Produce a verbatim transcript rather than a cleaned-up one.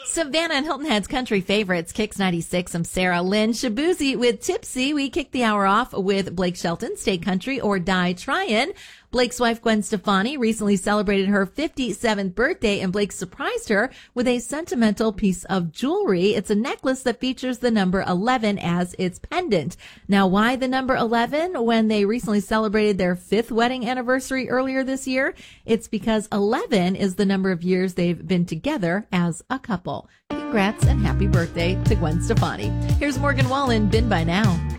Savannah and Hilton Head's country favorites, Kicks ninety-six. I'm Sarah Lynn Shabuzi with Tipsy. We kick the hour off with Blake Shelton, Stay Country or Die Tryin'. Blake's wife, Gwen Stefani, recently celebrated her fifty-seventh birthday, and Blake surprised her with a sentimental piece of jewelry. It's a necklace that features the number eleven as its pendant. Now, why the number eleven when they recently celebrated their fifth wedding anniversary earlier this year? It's because eleven is the number of years they've been together as a couple. Congrats and happy birthday to Gwen Stefani. Here's Morgan Wallen, Been By Now.